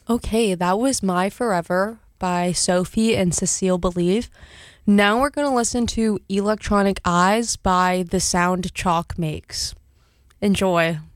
Okay, that was My Forever by Sophie and Cecile Believe. Now we're going to listen to Electronic Eyes by The Sound Chalk Makes. Enjoy.